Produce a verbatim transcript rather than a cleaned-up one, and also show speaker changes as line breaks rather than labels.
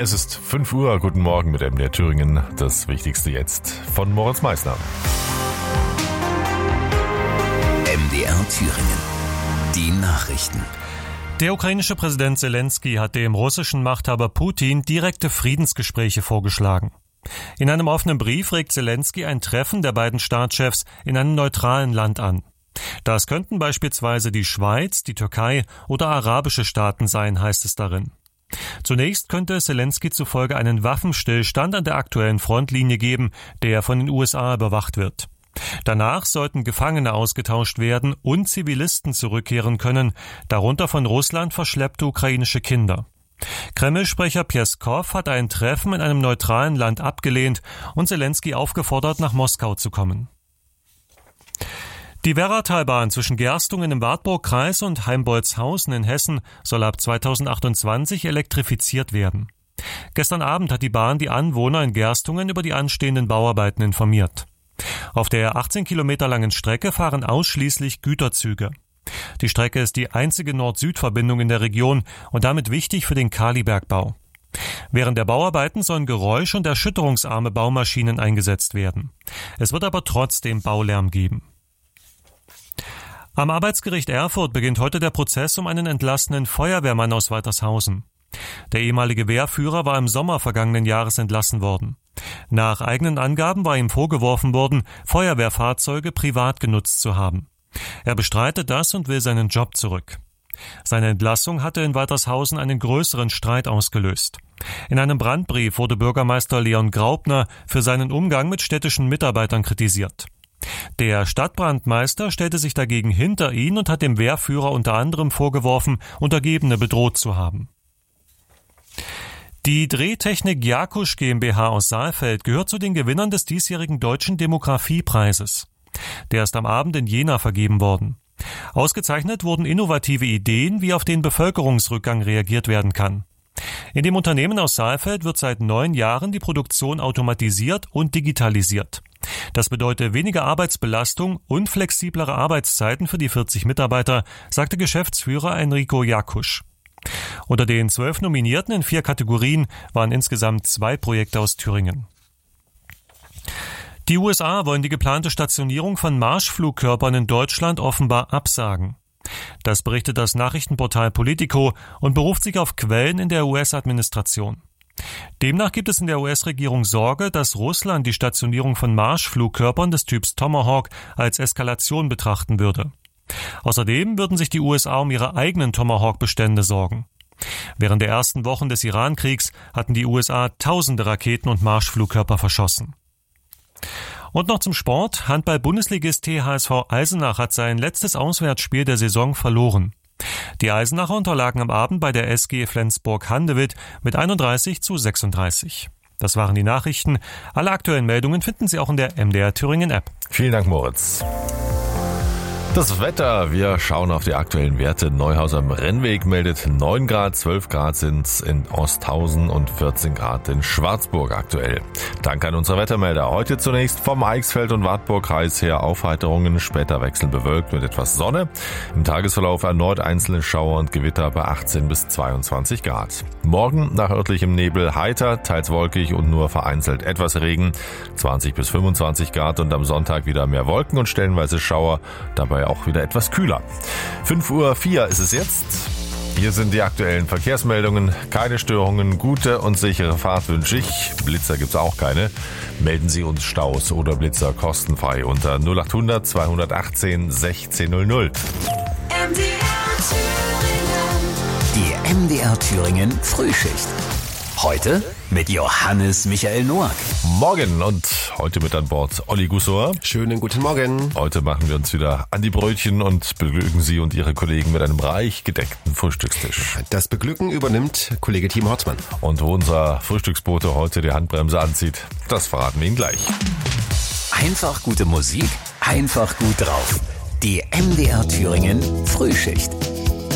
Es ist fünf Uhr, guten Morgen mit M D R Thüringen. Das Wichtigste jetzt von Moritz Meissner.
M D R Thüringen. Die Nachrichten.
Der ukrainische Präsident Selenskyj hat dem russischen Machthaber Putin direkte Friedensgespräche vorgeschlagen. In einem offenen Brief regt Selenskyj ein Treffen der beiden Staatschefs in einem neutralen Land an. Das könnten beispielsweise die Schweiz, die Türkei oder arabische Staaten sein, heißt es darin. Zunächst könnte es Selenskyj zufolge einen Waffenstillstand an der aktuellen Frontlinie geben, der von den U S A überwacht wird. Danach sollten Gefangene ausgetauscht werden und Zivilisten zurückkehren können, darunter von Russland verschleppte ukrainische Kinder. Kreml-Sprecher Pjeskow hat ein Treffen in einem neutralen Land abgelehnt und Selenskyj aufgefordert, nach Moskau zu kommen. Die Werratalbahn zwischen Gerstungen im Wartburgkreis und Heimbolzhausen in Hessen soll ab zweitausendachtundzwanzig elektrifiziert werden. Gestern Abend hat die Bahn die Anwohner in Gerstungen über die anstehenden Bauarbeiten informiert. Auf der achtzehn Kilometer langen Strecke fahren ausschließlich Güterzüge. Die Strecke ist die einzige Nord-Süd-Verbindung in der Region und damit wichtig für den Kalibergbau. Während der Bauarbeiten sollen geräusch- und erschütterungsarme Baumaschinen eingesetzt werden. Es wird aber trotzdem Baulärm geben. Am Arbeitsgericht Erfurt beginnt heute der Prozess um einen entlassenen Feuerwehrmann aus Waltershausen. Der ehemalige Wehrführer war im Sommer vergangenen Jahres entlassen worden. Nach eigenen Angaben war ihm vorgeworfen worden, Feuerwehrfahrzeuge privat genutzt zu haben. Er bestreitet das und will seinen Job zurück. Seine Entlassung hatte in Waltershausen einen größeren Streit ausgelöst. In einem Brandbrief wurde Bürgermeister Leon Graupner für seinen Umgang mit städtischen Mitarbeitern kritisiert. Der Stadtbrandmeister stellte sich dagegen hinter ihn und hat dem Wehrführer unter anderem vorgeworfen, Untergebene bedroht zu haben. Die Drehtechnik Jakusch GmbH aus Saalfeld gehört zu den Gewinnern des diesjährigen Deutschen Demografiepreises. Der ist am Abend in Jena vergeben worden. Ausgezeichnet wurden innovative Ideen, wie auf den Bevölkerungsrückgang reagiert werden kann. In dem Unternehmen aus Saalfeld wird seit neun Jahren die Produktion automatisiert und digitalisiert. Das bedeutet weniger Arbeitsbelastung und flexiblere Arbeitszeiten für die vierzig Mitarbeiter, sagte Geschäftsführer Enrico Jakusch. Unter den zwölf Nominierten in vier Kategorien waren insgesamt zwei Projekte aus Thüringen. Die U S A wollen die geplante Stationierung von Marschflugkörpern in Deutschland offenbar absagen. Das berichtet das Nachrichtenportal Politico und beruft sich auf Quellen in der U S-Administration. Demnach gibt es in der U S-Regierung Sorge, dass Russland die Stationierung von Marschflugkörpern des Typs Tomahawk als Eskalation betrachten würde. Außerdem würden sich die U S A um ihre eigenen Tomahawk-Bestände sorgen. Während der ersten Wochen des Iran-Kriegs hatten die U S A tausende Raketen und Marschflugkörper verschossen. Und noch zum Sport. Handball-Bundesligist T H S V Eisenach hat sein letztes Auswärtsspiel der Saison verloren. Die Eisenacher unterlagen am Abend bei der S G Flensburg-Handewitt mit einunddreißig zu sechsunddreißig. Das waren die Nachrichten. Alle aktuellen Meldungen finden Sie auch in der M D R Thüringen App.
Vielen Dank, Moritz. Das Wetter, wir schauen auf die aktuellen Werte. Neuhaus am Rennweg meldet neun Grad, zwölf Grad sind's in Osthausen und vierzehn Grad in Schwarzburg aktuell. Danke an unsere Wettermelder. Heute zunächst vom Eichsfeld- und Wartburgkreis her Aufheiterungen, später wechseln bewölkt mit etwas Sonne. Im Tagesverlauf erneut einzelne Schauer und Gewitter bei achtzehn bis zweiundzwanzig Grad. Morgen nach örtlichem Nebel heiter, teils wolkig und nur vereinzelt etwas Regen, zwanzig bis fünfundzwanzig Grad und am Sonntag wieder mehr Wolken und stellenweise Schauer, dabei auch wieder etwas kühler. fünf Uhr vier ist es jetzt. Hier sind die aktuellen Verkehrsmeldungen. Keine Störungen, gute und sichere Fahrt wünsche ich. Blitzer gibt's auch keine. Melden Sie uns Staus oder Blitzer kostenfrei unter null achthundert zweihundertachtzehn sechzehn null null.
M D R Thüringen. Die M D R Thüringen Frühschicht. Heute mit Johannes Michael Noack.
Morgen und heute mit an Bord Olli Gussor.
Schönen guten Morgen.
Heute machen wir uns wieder an die Brötchen und beglücken Sie und Ihre Kollegen mit einem reich gedeckten Frühstückstisch.
Das Beglücken übernimmt Kollege Timo Horstmann.
Und wo unser Frühstücksbote heute die Handbremse anzieht, das verraten wir Ihnen gleich.
Einfach gute Musik, einfach gut drauf. Die M D R Thüringen Frühschicht.